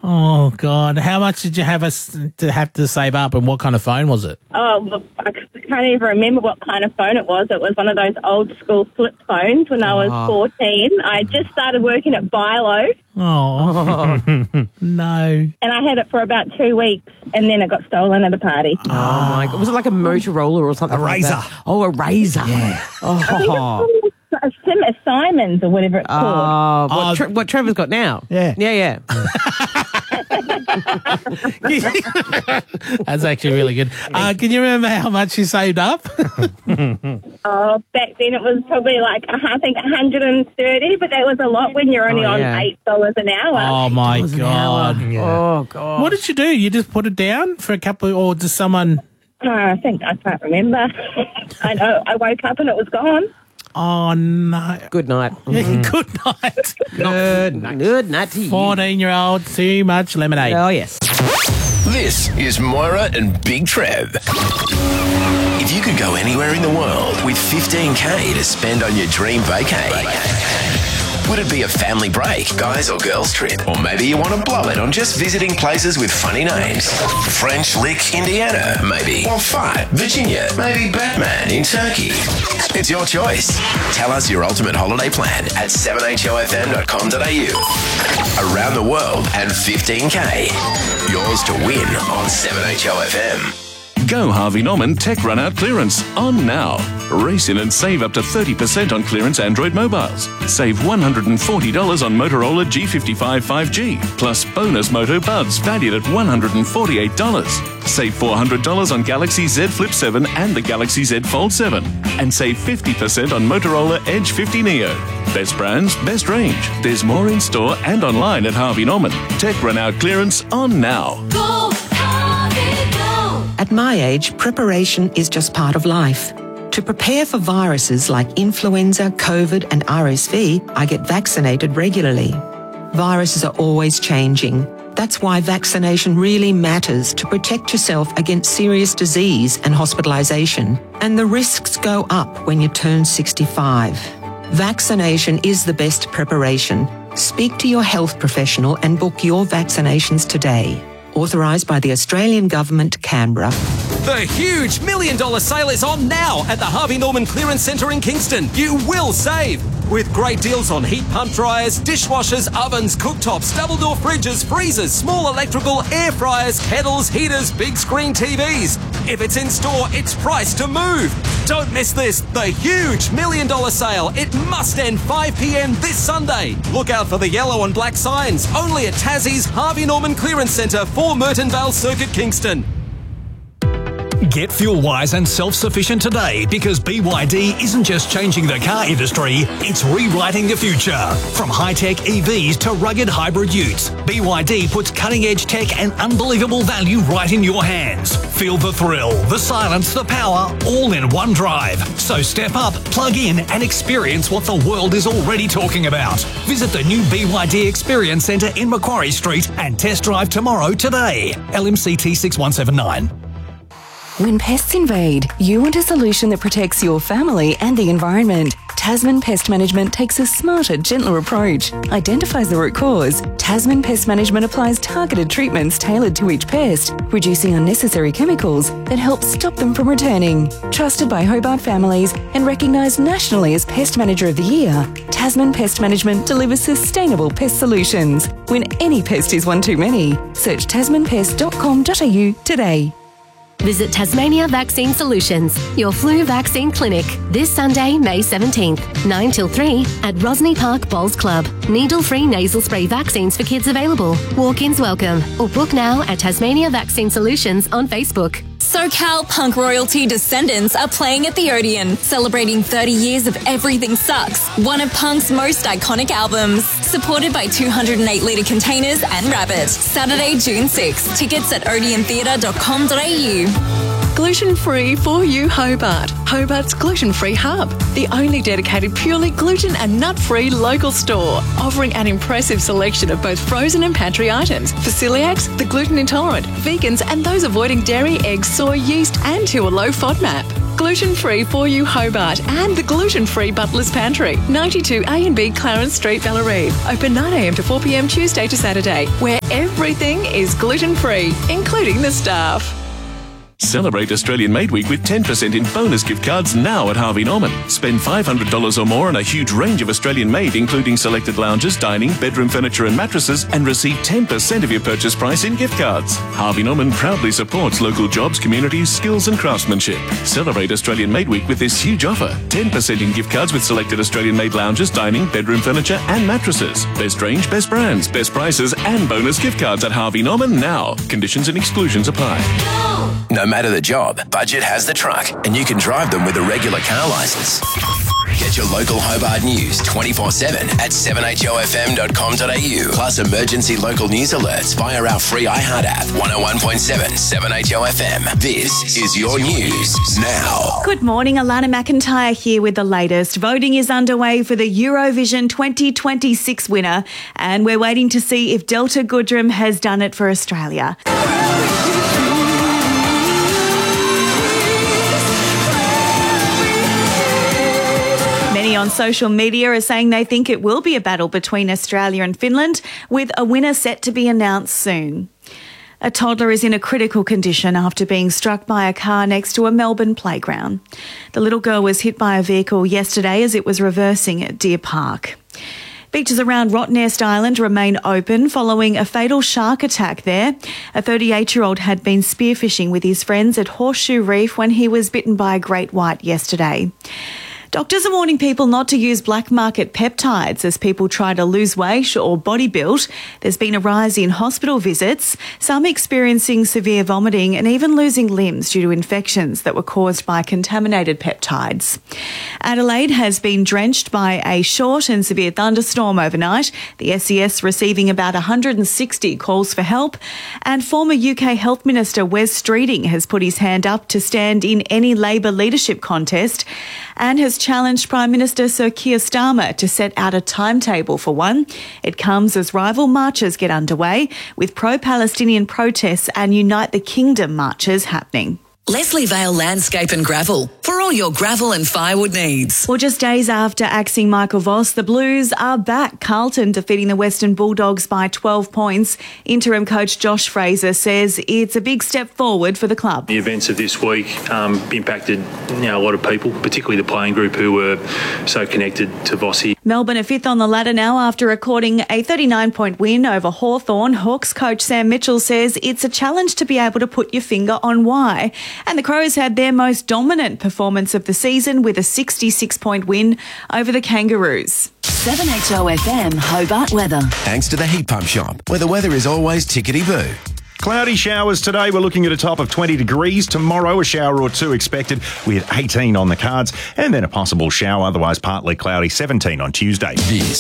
Oh, God. How much did you have to save up, and what kind of phone was it? Oh, look, I can't even remember what kind of phone it was. It was one of those old school flip phones when I was 14. I just started working at Bilo. Oh, no. And I had it for about 2 weeks, and then it got stolen at a party. Oh, my God. Was it like a Motorola or something? A Razor. Like that? Oh, a Razor. Yeah. Oh. A Simons or whatever it's called. What Trevor's got now? Yeah. Yeah. That's actually really good. Can you remember how much you saved up? Oh, back then it was probably like, I think 130, but that was a lot when you're only on $8 an hour. Oh, my God. Yeah. Oh, God. What did you do? You just put it down for a couple, or just someone... I can't remember. I know, I woke up and it was gone. Oh, no. Good night. Yeah, good night. Good night. Good night to you. 14-year-old, too much lemonade. Oh, yes. This is Moira and Big Trev. If you could go anywhere in the world with $15K to spend on your dream vacay, would it be a family break, guys or girls trip? Or maybe you want to blow it on just visiting places with funny names. French Lick, Indiana, maybe. Or Fight, Virginia. Maybe Batman in Turkey. It's your choice. Tell us your ultimate holiday plan at 7hofm.com.au. Around the world and $15K. Yours to win on 7HOFM. Go Harvey Norman Tech Run Out Clearance on now. Race in and save up to 30% on clearance Android mobiles. Save $140 on Motorola G55 5G, plus bonus Moto Buds valued at $148. Save $400 on Galaxy Z Flip 7 and the Galaxy Z Fold 7. And save 50% on Motorola Edge 50 Neo. Best brands, best range. There's more in store and online at Harvey Norman. Tech Run Out Clearance on now. Go, Harvey, go! At my age, preparation is just part of life. To prepare for viruses like influenza, COVID and RSV, I get vaccinated regularly. Viruses are always changing. That's why vaccination really matters to protect yourself against serious disease and hospitalisation. And the risks go up when you turn 65. Vaccination is the best preparation. Speak to your health professional and book your vaccinations today. Authorised by the Australian Government, Canberra. The huge $1 million sale is on now at the Harvey Norman Clearance Centre in Kingston. You will save with great deals on heat pump dryers, dishwashers, ovens, cooktops, double door fridges, freezers, small electrical, air fryers, kettles, heaters, big screen TVs. If it's in store, it's priced to move. Don't miss this, the huge $1 million sale. It must end 5 p.m. this Sunday. Look out for the yellow and black signs. Only at Tassie's Harvey Norman Clearance Centre for Merton Vale Circuit, Kingston. Get fuel-wise and self-sufficient today, because BYD isn't just changing the car industry, it's rewriting the future. From high-tech EVs to rugged hybrid utes, BYD puts cutting-edge tech and unbelievable value right in your hands. Feel the thrill, the silence, the power, all in one drive. So step up, plug in and experience what the world is already talking about. Visit the new BYD Experience Centre in Macquarie Street and test drive tomorrow today. LMCT 6179. When pests invade, you want a solution that protects your family and the environment. Tasman Pest Management takes a smarter, gentler approach, identifies the root cause. Tasman Pest Management applies targeted treatments tailored to each pest, reducing unnecessary chemicals that help stop them from returning. Trusted by Hobart families and recognised nationally as Pest Manager of the Year, Tasman Pest Management delivers sustainable pest solutions. When any pest is one too many, search tasmanpest.com.au today. Visit Tasmania Vaccine Solutions, your flu vaccine clinic, this Sunday, May 17th, 9 till 3 at Rosny Park Bowls Club. Needle-free nasal spray vaccines for kids available. Walk-ins welcome, or book now at Tasmania Vaccine Solutions on Facebook. SoCal punk royalty Descendants are playing at the Odeon, celebrating 30 years of Everything Sucks, one of punk's most iconic albums. Supported by 208-litre containers and Rabbit. Saturday, June 6. Tickets at odeontheatre.com.au. Gluten-free for you, Hobart. Hobart's gluten-free hub. The only dedicated purely gluten and nut-free local store. Offering an impressive selection of both frozen and pantry items for celiacs, the gluten intolerant, vegans and those avoiding dairy, eggs, soy, yeast and to a low FODMAP. gluten-free for you Hobart and the gluten-free Butler's Pantry, 92 A&B Clarence Street, Bellarine. Open 9am to 4pm Tuesday to Saturday, where everything is gluten-free, including the staff. Celebrate Australian Made Week with 10% in bonus gift cards now at Harvey Norman. Spend $500 or more on a huge range of Australian made, including selected lounges, dining, bedroom furniture and mattresses, and receive 10% of your purchase price in gift cards. Harvey Norman proudly supports local jobs, communities, skills and craftsmanship. Celebrate Australian Made Week with this huge offer. 10% in gift cards with selected Australian made lounges, dining, bedroom furniture and mattresses. Best range, best brands, best prices and bonus gift cards at Harvey Norman now. Conditions and exclusions apply. No matter the job, Budget has the truck, and you can drive them with a regular car licence. Get your local Hobart news 24/7 at 7hofm.com.au. Plus emergency local news alerts via our free iHeart app. 101.7 7HOFM. This is your news now. Good morning, Alana McIntyre here with the latest. Voting is underway for the Eurovision 2026 winner, and we're waiting to see if Delta Goodrem has done it for Australia. Many on social media are saying they think it will be a battle between Australia and Finland, with a winner set to be announced soon. A toddler is in a critical condition after being struck by a car next to a Melbourne playground. The little girl was hit by a vehicle yesterday as it was reversing at Deer Park. Beaches around Rottnest Island remain open following a fatal shark attack there. A 38-year-old had been spearfishing with his friends at Horseshoe Reef when he was bitten by a great white yesterday. Doctors are warning people not to use black market peptides as people try to lose weight or body build. There's been a rise in hospital visits, some experiencing severe vomiting and even losing limbs due to infections that were caused by contaminated peptides. Adelaide has been drenched by a short and severe thunderstorm overnight, the SES receiving about 160 calls for help, and former UK Health Minister Wes Streeting has put his hand up to stand in any Labor leadership contest and has challenged Prime Minister Sir Keir Starmer to set out a timetable for one. It comes as rival marches get underway, with pro-Palestinian protests and Unite the Kingdom marches happening. Leslie Vale Landscape and Gravel for all your gravel and firewood needs. Well, just days after axing Michael Voss, the Blues are back. Carlton defeating the Western Bulldogs by 12 points. Interim coach Josh Fraser says it's a big step forward for the club. The events of this week impacted a lot of people, particularly the playing group who were so connected to Vossi. Melbourne are fifth on the ladder now after recording a 39-point win over Hawthorn. Hawks coach Sam Mitchell says it's a challenge to be able to put your finger on why. And the Crows had their most dominant performance of the season with a 66-point win over the Kangaroos. 7HOFM Hobart weather. Thanks to the Heat Pump Shop, where the weather is always tickety-boo. Cloudy showers today. We're looking at a top of 20 degrees. Tomorrow, a shower or two expected with 18 on the cards. And then a possible shower, otherwise partly cloudy, 17 on Tuesday.